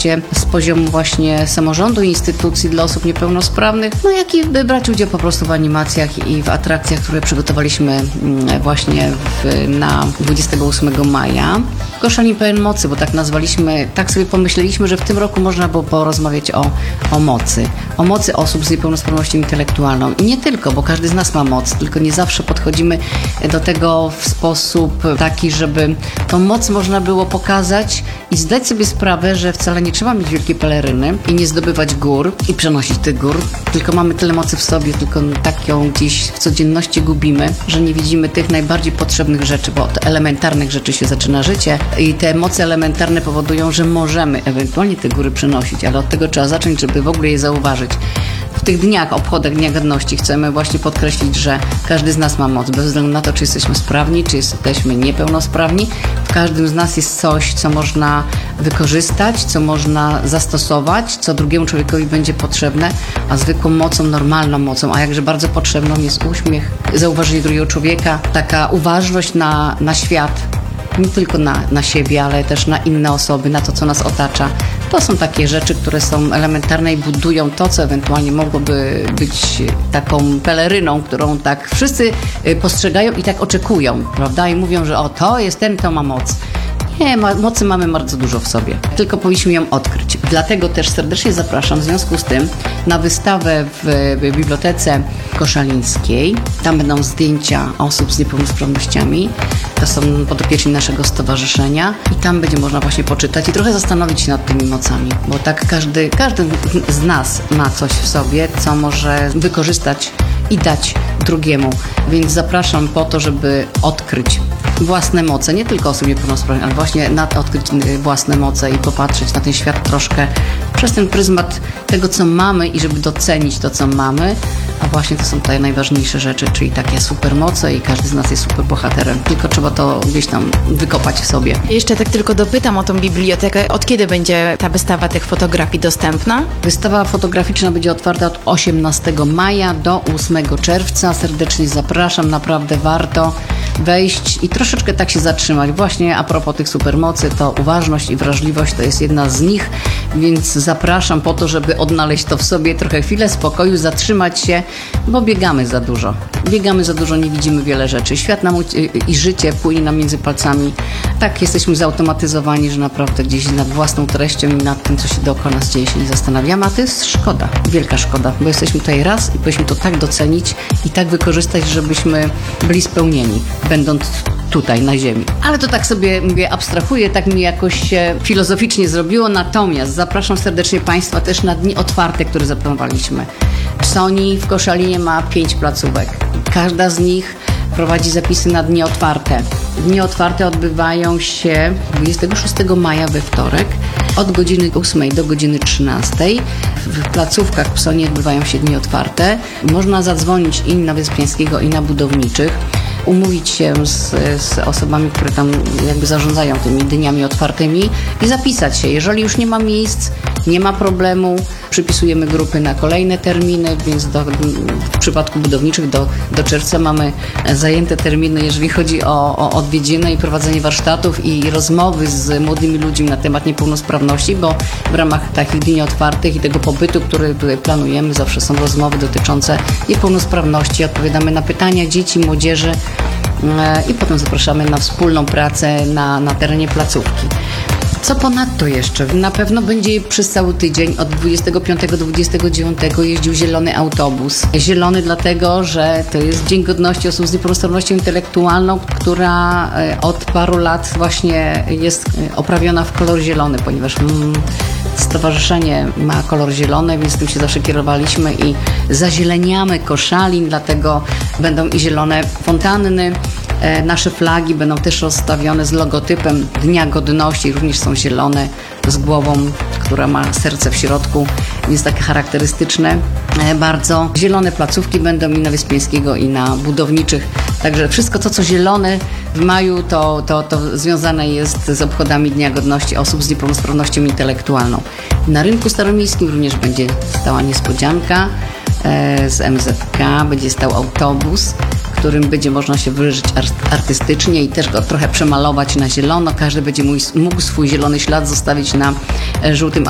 wsparcie z poziomu właśnie samorządu, instytucji dla osób niepełnosprawnych, no jak i brać udział po prostu w animacjach i w atrakcjach, które przygotowaliśmy właśnie na 28 maja. Koszalin pełen mocy, bo tak nazwaliśmy, tak sobie pomyśleliśmy, że w tym roku można było porozmawiać o mocy osób z niepełnosprawnością intelektualną. I nie tylko, bo każdy z nas ma moc, tylko nie zawsze podchodzimy do tego w sposób taki, żeby tą moc można było pokazać i zdać sobie sprawę, że wcale nie trzeba mieć wielkiej peleryny i nie zdobywać gór i przenosić tych gór, tylko mamy tyle mocy w sobie, tylko tak ją gdzieś w codzienności gubimy, że nie widzimy tych najbardziej potrzebnych rzeczy, bo od elementarnych rzeczy się zaczyna życie i te moce elementarne powodują, że możemy ewentualnie te góry przenosić, ale od tego trzeba zacząć, żeby w ogóle je zauważyć. W tych dniach, obchodach Dnia Godności chcemy właśnie podkreślić, że każdy z nas ma moc, bez względu na to, czy jesteśmy sprawni, czy jesteśmy niepełnosprawni. W każdym z nas jest coś, co można wykorzystać, co można zastosować, co drugiemu człowiekowi będzie potrzebne, a zwykłą mocą, normalną mocą, a jakże bardzo potrzebną jest uśmiech, zauważenie drugiego człowieka, taka uważność na świat. Nie tylko na siebie, ale też na inne osoby, na to, co nas otacza. To są takie rzeczy, które są elementarne i budują to, co ewentualnie mogłoby być taką peleryną, którą tak wszyscy postrzegają i tak oczekują, prawda? I mówią, że to jest ten, kto ma moc. Nie, mocy mamy bardzo dużo w sobie, tylko powinniśmy ją odkryć. Dlatego też serdecznie zapraszam w związku z tym na wystawę w Bibliotece Koszalińskiej. Tam będą zdjęcia osób z niepełnosprawnościami. To są podopieczni naszego stowarzyszenia i tam będzie można właśnie poczytać i trochę zastanowić się nad tymi mocami, bo tak każdy z nas ma coś w sobie, co może wykorzystać i dać drugiemu. Więc zapraszam po to, żeby odkryć własne moce, nie tylko osób niepełnosprawnych, ale właśnie odkryć własne moce i popatrzeć na ten świat troszkę przez ten pryzmat tego, co mamy i żeby docenić to, co mamy, a właśnie to są te najważniejsze rzeczy, czyli takie supermoce i każdy z nas jest superbohaterem, tylko trzeba to gdzieś tam wykopać w sobie. Jeszcze tak tylko dopytam o tą bibliotekę. Od kiedy będzie ta wystawa tych fotografii dostępna? Wystawa fotograficzna będzie otwarta od 18 maja do 8 czerwca. Serdecznie zapraszam, naprawdę warto wejść i troszeczkę tak się zatrzymać. Właśnie a propos tych supermocy, to uważność i wrażliwość to jest jedna z nich, więc zapraszam po to, żeby odnaleźć to w sobie, trochę chwilę spokoju, zatrzymać się, bo biegamy za dużo. Nie widzimy wiele rzeczy. Świat nam i życie płynie nam między palcami. Tak jesteśmy zautomatyzowani, że naprawdę gdzieś nad własną treścią i nad tym, co się dookoła nas dzieje, się nie zastanawiamy, a to jest szkoda, wielka szkoda, bo jesteśmy tutaj raz i powinniśmy to tak docenić i tak wykorzystać, żebyśmy byli spełnieni, będąc tutaj na ziemi. Ale to tak sobie, mówię, abstrahuję, tak mi jakoś się filozoficznie zrobiło, natomiast zapraszam serdecznie Państwa też na dni otwarte, które zaplanowaliśmy. Sony w Koszalinie ma 5 placówek. Każda z nich prowadzi zapisy na dni otwarte. Dni otwarte odbywają się 26 maja we wtorek od godziny 8 do godziny 13. W placówkach w Sonie odbywają się dni otwarte. Można zadzwonić i na Wyspiańskiego, i na Budowniczych. Umówić się z osobami, które tam jakby zarządzają tymi dniami otwartymi i zapisać się. Jeżeli już nie ma miejsc, nie ma problemu, przypisujemy grupy na kolejne terminy, więc w przypadku Budowniczych do czerwca mamy zajęte terminy, jeżeli chodzi o odwiedziny i prowadzenie warsztatów i rozmowy z młodymi ludźmi na temat niepełnosprawności, bo w ramach takich dni otwartych i tego pobytu, który tutaj planujemy, zawsze są rozmowy dotyczące niepełnosprawności, odpowiadamy na pytania dzieci, młodzieży i potem zapraszamy na wspólną pracę na terenie placówki. Co ponadto jeszcze? Na pewno będzie przez cały tydzień od 25 do 29 jeździł zielony autobus. Zielony dlatego, że to jest Dzień Godności osób z niepełnosprawnością intelektualną, która od paru lat właśnie jest oprawiona w kolor zielony, ponieważ stowarzyszenie ma kolor zielony, więc tym się zawsze kierowaliśmy i zazieleniamy Koszalin, dlatego będą i zielone fontanny. Nasze flagi będą też rozstawione z logotypem Dnia Godności, również są zielone, z głową, która ma serce w środku, więc takie charakterystyczne bardzo. Zielone placówki będą i na Wyspiańskiego, i na Budowniczych. Także wszystko to, co zielone w maju, to związane jest z obchodami Dnia Godności osób z niepełnosprawnością intelektualną. Na Rynku Staromiejskim również będzie stała niespodzianka z MZK, będzie stał autobus, którym będzie można się wyrazić artystycznie i też go trochę przemalować na zielono. Każdy będzie mógł swój zielony ślad zostawić na żółtym